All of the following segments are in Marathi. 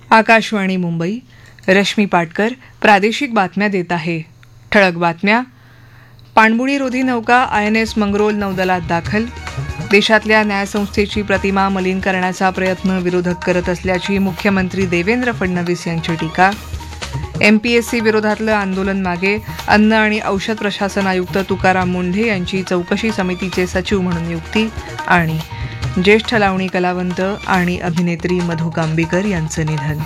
आकाशवाणी मुंबई. रश्मी पाटकर प्रादेशिक बातम्या देत आहे. ठळक बातम्या. पाणबुडीरोधी नौका INS मंगरोल नौदलात दाखल. देशातल्या न्यायसंस्थेची प्रतिमा मलिन करण्याचा प्रयत्न विरोधक करत असल्याची मुख्यमंत्री देवेंद्र फडणवीस यांची टीका. MPSC विरोधातलं आंदोलन मागे. अन्न आणि औषध प्रशासन आयुक्त तुकाराम मुंढे यांची चौकशी समितीचे सचिव म्हणून नियुक्ती. आणि ज्येष्ठ लावणी कलावंत आणि अभिनेत्री मधू कांबीकर यांचं निधन.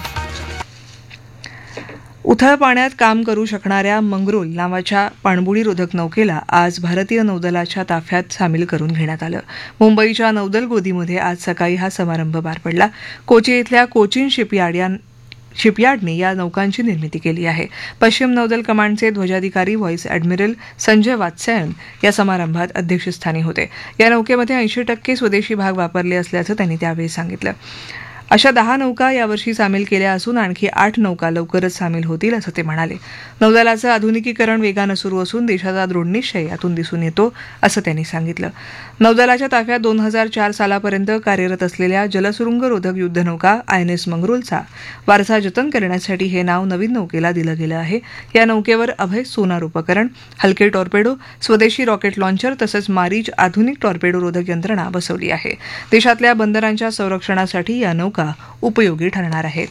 उथळ पाण्यात काम करू शकणाऱ्या मंगरोल नावाच्या पाणबुडीरोधक नौकेला आज भारतीय नौदलाच्या ताफ्यात सामील करून घेण्यात आलं. मुंबईच्या नौदल गोदीमध्ये आज सकाळी हा समारंभ पार पडला. कोची इथल्या कोचीन शिपयार्डने या नौकांची निर्मिती केली आहे. पश्चिम नौदल कमांडचे ध्वजाधिकारी व्हाईस ॲडमिरल संजय वात्स्यायन या समारंभात अध्यक्षस्थानी होते. या नौकेमध्ये 80% स्वदेशी भाग वापरले असल्याचं त्यांनी त्यावेळी सांगितलं. अशा 10 नौका यावर्षी सामील केल्या असून आणखी 8 नौका लवकरच सामील होतील असं ते म्हणाले. नौदलाचं आधुनिकीकरण वेगानं सुरू असून देशाचा दृढनिश्चय यातून दिसून येतो असं त्यांनी सांगितलं. नौदलाच्या ताफ्यात 2004 सालापर्यंत कार्यरत असलेल्या जलसुरुंगरोधक युद्धनौका INS मंगरोलचा वारसा जतन करण्यासाठी हे नाव नवीन नौकेला दिलं गेलं आहे. या नौकेवर अभय सोनार उपकरण, हलके टॉर्पेडो, स्वदेशी रॉकेट लॉन्चर तसंच मारीच आधुनिक टॉर्पेडोरोधक यंत्रणा बसवली आहे. देशातल्या बंदरांच्या संरक्षणासाठी या नौका उपयोगी ठरणार आहेत.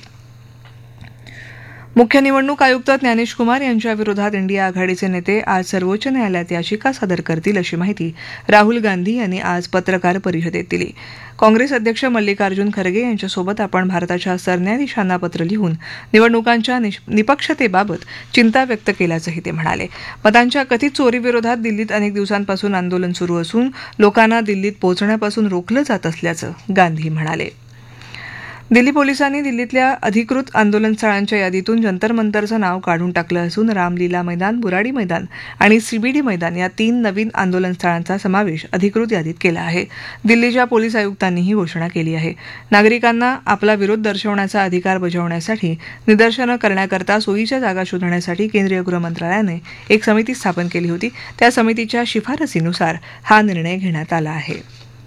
मुख्य निवडणूक आयुक्त ज्ञानेश कुमार यांच्या विरोधात इंडिया आघाडीचे नेते आज सर्वोच्च न्यायालयात याचिका सादर करतील अशी माहिती राहुल गांधी यांनी आज पत्रकार परिषदेत दिली. काँग्रेस अध्यक्ष मल्लिकार्जुन खरगे यांच्यासोबत आपण भारताच्या सरन्यायाधीशांना पत्र लिहून निवडणुकांच्या निपक्षतेबाबत चिंता व्यक्त केल्याचंही ते म्हणाले. मतांच्या कथित चोरीविरोधात दिल्लीत अनेक दिवसांपासून आंदोलन सुरू असून लोकांना दिल्लीत पोहोचण्यापासून रोखलं जात असल्याचं गांधी म्हणाले. दिल्ली पोलिसांनी दिल्लीतल्या अधिकृत आंदोलनस्थळांच्या यादीतून जंतर मंतरचं नाव काढून टाकलं असून रामलीला मैदान, बुराडी मैदान आणि CBD मैदान या 3 नवीन आंदोलनस्थळांचा समावेश अधिकृत यादीत केला आहे. दिल्लीच्या पोलीस आयुक्तांनी ही घोषणा केली आहे. नागरिकांना आपला विरोध दर्शवण्याचा अधिकार बजावण्यासाठी निदर्शनं करण्याकरता सोयीच्या जागा शोधण्यासाठी केंद्रीय गृह मंत्रालयाने एक समिती स्थापन केली होती. त्या समितीच्या शिफारसीनुसार हा निर्णय घेण्यात आला आहे.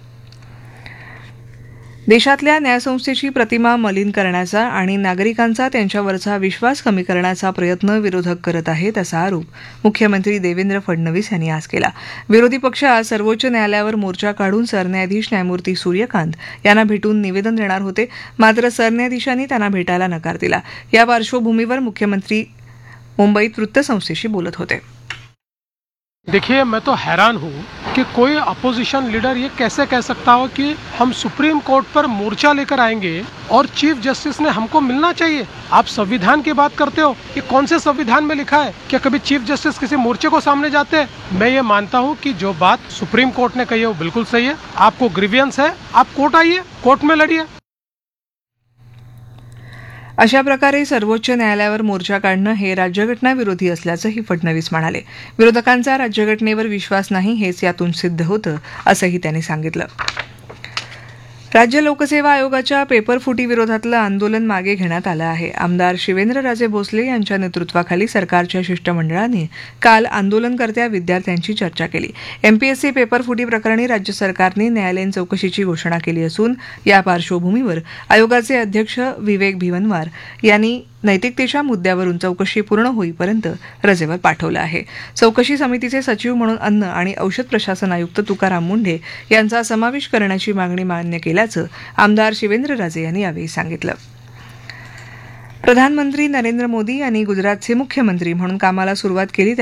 देशातल्या न्यायसंस्थेची प्रतिमा मलिन करण्याचा आणि नागरिकांचा त्यांच्यावरचा विश्वास कमी करण्याचा प्रयत्न विरोधक करत आहेत असा आरोप मुख्यमंत्री देवेंद्र फडणवीस यांनी आज केला. विरोधी पक्ष आज सर्वोच्च न्यायालयावर मोर्चा काढून सरन्यायाधीश न्यायमूर्ती सूर्यकांत यांना भेटून निवेदन देणार होते. मात्र सरन्यायाधीशांनी त्यांना भेटायला नकार दिला. या पार्श्वभूमीवर मुख्यमंत्री मुंबईत वृत्तसंस्थेशी बोलत होते. देखिए, मैं तो हैरान हूँ कि कोई अपोजिशन लीडर ये कैसे कह सकता हो कि हम सुप्रीम कोर्ट पर मोर्चा लेकर आएंगे और चीफ जस्टिस ने हमको मिलना चाहिए. आप संविधान की बात करते हो, ये कौन से संविधान में लिखा है? क्या कभी चीफ जस्टिस किसी मोर्चे को सामने जाते हैं? मैं ये मानता हूँ कि जो बात सुप्रीम कोर्ट ने कही है वो बिल्कुल सही है. आपको ग्रीवियंस है, आप कोर्ट आइए, कोर्ट में लड़िए. अशा प्रकारे सर्वोच्च न्यायालयावर मोर्चा काढणं हे राज्यघटनाविरोधी असल्याचंही फडणवीस म्हणाले. विरोधकांचा राज्यघटनेवर विश्वास नाही हेच यातून सिद्ध होतं असंही त्यांनी सांगितलं. राज्य लोकसेवा आयोगाच्या पेपरफुटी विरोधातलं आंदोलन मागे घेण्यात आलं आहे. आमदार शिवेंद्रराजे भोसले यांच्या नेतृत्वाखाली सरकारच्या शिष्टमंडळाने काल आंदोलनकर्त्या विद्यार्थ्यांची चर्चा केली. MPSC पेपरफुटी प्रकरणी राज्य सरकारने न्यायालयीन चौकशीची घोषणा केली असून या पार्श्वभूमीवर आयोगाचे अध्यक्ष विवेक भिवनवार यांनी नैतिकतेच्या मुद्द्यावरून चौकशी पूर्ण होईपर्यंत रजेवर पाठवलं आहे. चौकशी समितीचे सचिव म्हणून अन्न आणि औषध प्रशासन आयुक्त तुकाराम मुंढे यांचा समावेश करण्याची मागणी मान्य केल्याचं आमदार शिवेंद्रराजे यांनी यावेळी सांगितलं. प्रधानमंत्री नरेंद्र मोदी यांनी गुजरातचे मुख्यमंत्री म्हणून कामाला सुरुवात केली.